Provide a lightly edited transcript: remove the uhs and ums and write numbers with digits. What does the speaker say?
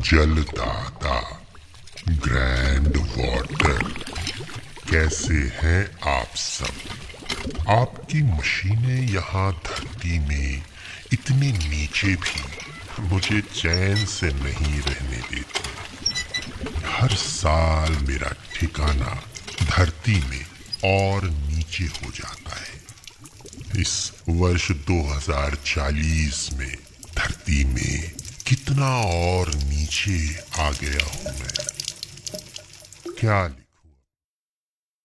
जलदाता, grand water, कैसे हैं आप सब। आपकी मशीनें यहाँ धरती में इतने नीचे भी मुझे चैन से नहीं रहने देती। हर साल मेरा ठिकाना धरती में और नीचे हो जाता है। इस वर्ष 2040 में धरती में कितना और नीचे आ गया हूं मैं, क्या